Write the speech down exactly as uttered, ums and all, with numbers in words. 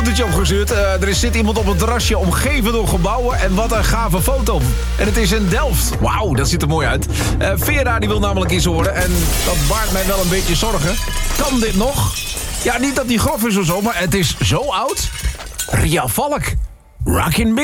fotootje opgestuurd. Uh, er is, zit iemand op een terrasje omgeven door gebouwen. En wat een gave foto. En het is in Delft. Wauw, dat ziet er mooi uit. Uh, Vera die wil namelijk iets horen. En dat baart mij wel een beetje zorgen. Kan dit nog? Ja, niet dat die grof is of zo, maar het is zo oud. Ria Valk. Rockin'